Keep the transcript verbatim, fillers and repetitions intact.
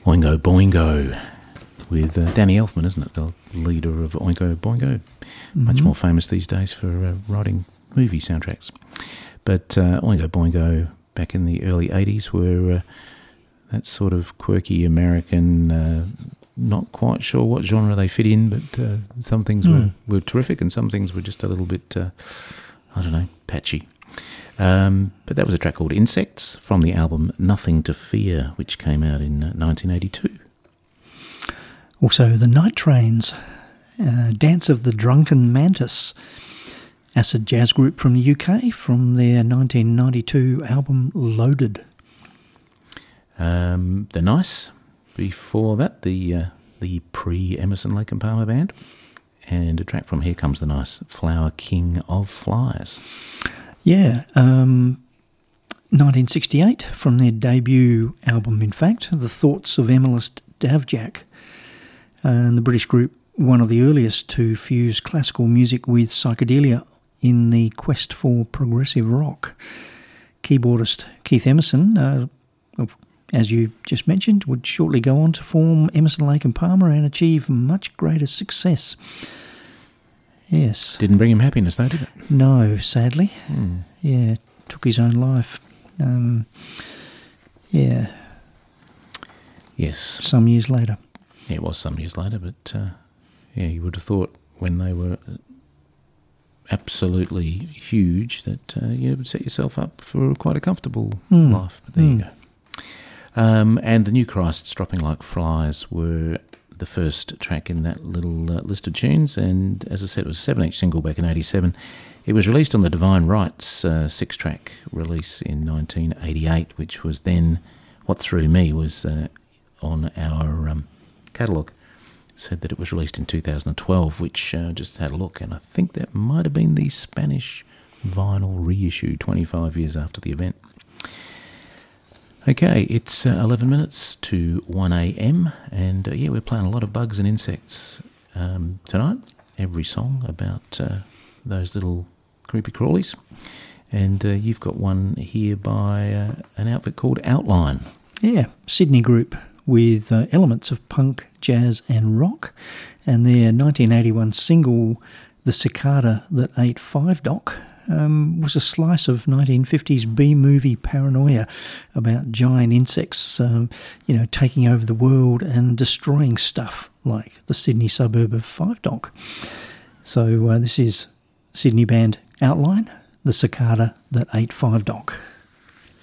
Oingo Boingo with uh, Danny Elfman, isn't it? The leader of Oingo Boingo. Mm-hmm. Much more famous these days for uh, writing movie soundtracks. But uh, Oingo Boingo back in the early eighties were uh, that sort of quirky American, uh, not quite sure what genre they fit in, but uh, some things mm. were, were terrific and some things were just a little bit, uh, I don't know, patchy. Um, but that was a track called Insects from the album Nothing to Fear, which came out in uh, nineteen eighty-two. Also the Night Trains, uh, Dance of the Drunken Mantis, acid jazz group from the U K, from their nineteen ninety-two album Loaded. Um, the Nice, before that, the uh, the pre-Emerson, Lake and Palmer band, and a track from Here Comes the Nice, Flower King of Flies. Yeah, um, nineteen sixty-eight, from their debut album, in fact, The Thoughts of Emilist Davjak. And the British group, one of the earliest to fuse classical music with psychedelia in the quest for progressive rock. Keyboardist Keith Emerson, uh, of, as you just mentioned, would shortly go on to form Emerson, Lake and Palmer and achieve much greater success. Yes. Didn't bring him happiness, though, did it? No, sadly. Mm. Yeah, took his own life. Um, yeah. Yes. Some years later. Yeah, it was some years later, but uh, yeah, you would have thought when they were absolutely huge that uh, you would set yourself up for quite a comfortable mm. life. But there mm. you go. Um, and the New Christs, Dropping Like Flies, were the first track in that little uh, list of tunes, and as I said, it was a seven-inch single back in eighty-seven. It was released on the Divine Rights uh, six-track release in nineteen eighty-eight, which was then, what threw me was uh, on our um, catalogue, said that it was released in two thousand twelve, which uh, just had a look, and I think that might have been the Spanish vinyl reissue twenty-five years after the event. Okay, it's uh, eleven minutes to one a.m. and uh, yeah, we're playing a lot of bugs and insects um, tonight. Every song about uh, those little creepy crawlies. And uh, you've got one here by uh, an outfit called Outline. Yeah, Sydney group with uh, elements of punk, jazz and rock. And their nineteen eighty-one single, The Cicada That Ate Five Doc, Um, was a slice of nineteen fifties B-movie paranoia about giant insects, um, you know, taking over the world and destroying stuff like the Sydney suburb of Five Dock. So uh, this is Sydney band Outline, The Cicada That Ate Five Doc.